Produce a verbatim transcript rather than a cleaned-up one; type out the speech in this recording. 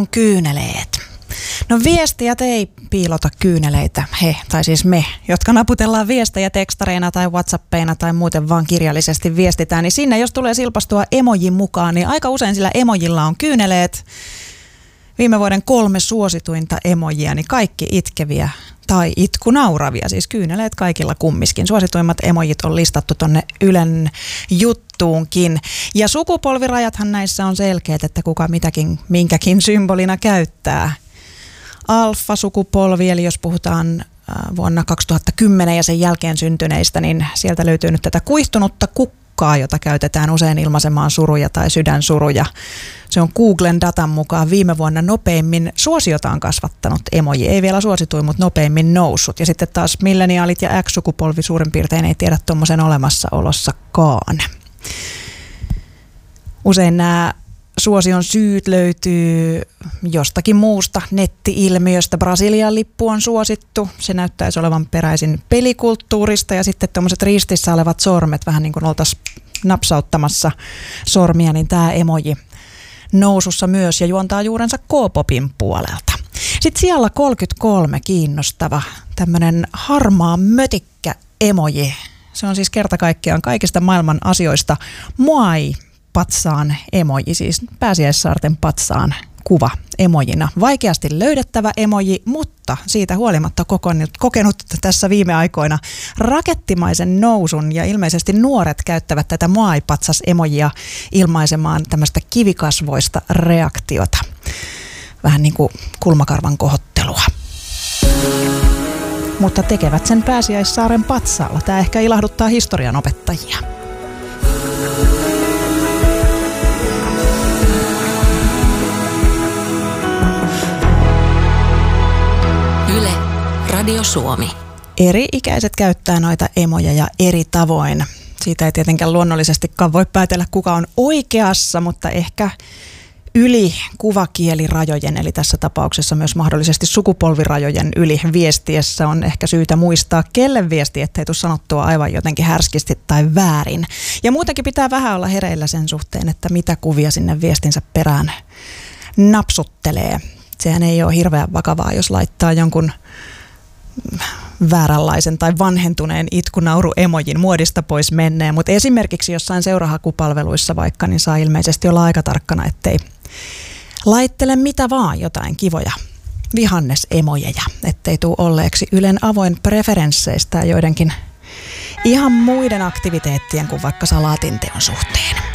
on kyyneleet. No viestijät ei piilota kyyneleitä, he, tai siis me, jotka naputellaan viestejä tekstareina tai whatsappeina tai muuten vaan kirjallisesti viestitään, niin sinne jos tulee silpastua emojin mukaan, niin aika usein sillä emojilla on kyyneleet. Viime vuoden kolme suosituinta emojia, niin kaikki itkeviä tai itkunauravia, siis kyyneleet kaikilla kummiskin. Suosituimmat emojit on listattu tonne Ylen juttuunkin. Ja sukupolvirajathan näissä on selkeät, että kuka mitäkin, minkäkin symbolina käyttää. Alfa-sukupolvi, eli jos puhutaan vuonna kaksituhattakymmenen ja sen jälkeen syntyneistä, niin sieltä löytyy nyt tätä kuihtunutta kukkaa, jota käytetään usein ilmaisemaan suruja tai sydänsuruja. Se on Googlen datan mukaan viime vuonna nopeimmin suosiotaan kasvattanut emoji. Ei vielä suosituin, mutta nopeimmin noussut. Ja sitten taas milleniaalit ja X-sukupolvi suurin piirtein ei tiedä tuommoisen olemassaolossakaan. Usein nämä suosion syyt löytyy jostakin muusta netti-ilmiöstä. Brasilian lippu on suosittu. Se näyttäisi olevan peräisin pelikulttuurista ja sitten tuommoiset ristissä olevat sormet, vähän niin kuin oltaisiin napsauttamassa sormia, niin tämä emoji nousussa myös ja juontaa juurensa K-popin puolelta. Sitten siellä kolmekymmentäkolme kiinnostava tämmöinen harmaa mötikkä emoji. Se on siis kerta kaikkiaan kaikista maailman asioista Moai patsaan emoji, siis Pääsiäissaarten patsaan kuva emojina. Vaikeasti löydettävä emoji, mutta siitä huolimatta kokenut, kokenut tässä viime aikoina rakettimaisen nousun ja ilmeisesti nuoret käyttävät tätä Moai-patsas emojia ilmaisemaan tämmöistä kivikasvoista reaktiota. Vähän niin kuin kulmakarvan kohottelua. Mutta tekevät sen Pääsiäissaaren patsaalla. Tämä ehkä ilahduttaa historian opettajia. Yle, Radio Suomi. Eri-ikäiset käyttää noita emoja eri tavoin. Siitä ei tietenkään luonnollisestikaan voi päätellä, kuka on oikeassa, mutta ehkä yli kuvakielirajojen, eli tässä tapauksessa myös mahdollisesti sukupolvirajojen yli viestiessä on ehkä syytä muistaa, kelle viesti, ettei tule sanottua aivan jotenkin härskisti tai väärin. Ja muutenkin pitää vähän olla hereillä sen suhteen, että mitä kuvia sinne viestinsä perään napsuttelee. Sehän ei ole hirveän vakavaa, jos laittaa jonkun vääränlaisen tai vanhentuneen itkunauru-emojin muodista pois menneen, mutta esimerkiksi jossain seurahakupalveluissa vaikka, niin saa ilmeisesti olla aika tarkkana, ettei laittele mitä vaan jotain kivoja vihannesemojeja, ettei tule olleeksi Ylen avoin preferensseistä ja joidenkin ihan muiden aktiviteettien kuin vaikka salaatinteon suhteen.